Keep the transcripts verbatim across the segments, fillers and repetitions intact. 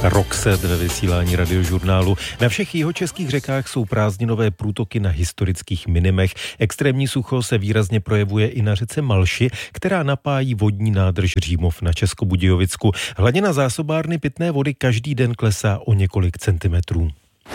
Roxette ve vysílání Radiožurnálu. Na všech jihočeských řekách jsou prázdninové průtoky na historických minimech. Extrémní sucho se výrazně projevuje i na řece Malši, která napájí vodní nádrž Římov na Českobudějovicku. Hladina zásobárny pitné vody každý den klesá o několik centimetrů.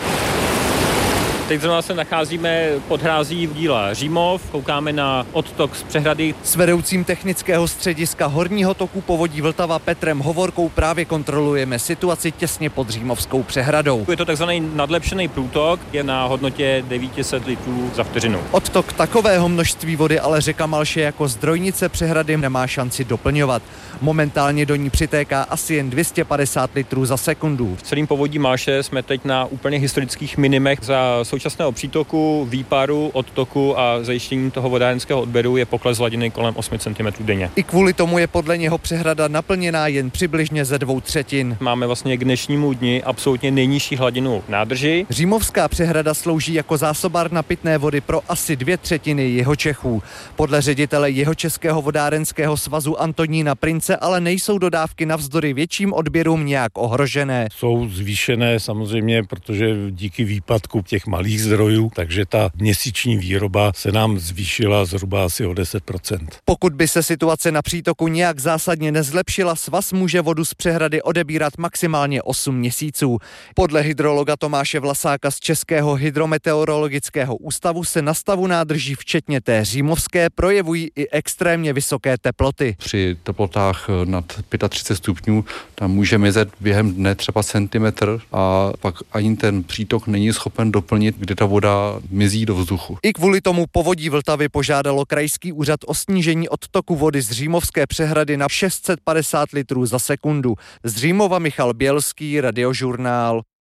Teď zrovna se nacházíme pod hrází díla Římov, koukáme na odtok z přehrady. S vedoucím technického střediska horního toku povodí Vltava Petrem Hovorkou právě kontrolujeme situaci těsně pod Římovskou přehradou. Je to takzvaný nadlepšený průtok, je na hodnotě devět set litrů za vteřinu. Odtok takového množství vody ale řeka Malše jako zdrojnice přehrady nemá šanci doplňovat. Momentálně do ní přitéká asi jen dvě stě padesát litrů za sekundu. V celém povodí Malše jsme teď na úplně historických minimech. Za současného přítoku, výparu, odtoku a zajištění toho vodárenského odběru je pokles hladiny kolem osm centimetrů denně. I kvůli tomu je podle něho přehrada naplněná jen přibližně ze dvou třetin. Máme vlastně k dnešnímu dni absolutně nejnižší hladinu nádrži. Římovská přehrada slouží jako zásobárna pitné vody pro asi dvě třetiny Jihočechů. Podle ředitele Jihočeského vodárenského svazu Antonína Prince ale nejsou dodávky navzdory větším odběrům nějak ohrožené. Jsou zvýšené samozřejmě, protože díky výpadku těch malých zdrojů, takže ta měsíční výroba se nám zvýšila zhruba asi o deset procent. Pokud by se situace na přítoku nějak zásadně nezlepšila, svaz může vodu z přehrady odebírat maximálně osm měsíců. Podle hydrologa Tomáše Vlasáka z Českého hydrometeorologického ústavu se na stavu nádrží včetně té římovské projevují i extrémně vysoké teploty. Při teplotách nad třicet pět stupňů tam může mizet během dne třeba centimetr a pak ani ten přítok není schopen doplnit, kdy ta voda mizí do vzduchu. I kvůli tomu povodí Vltavy požádalo krajský úřad o snížení odtoku vody z Římovské přehrady na šest set padesát litrů za sekundu. Z Římova Michal Bělský, Radiožurnál.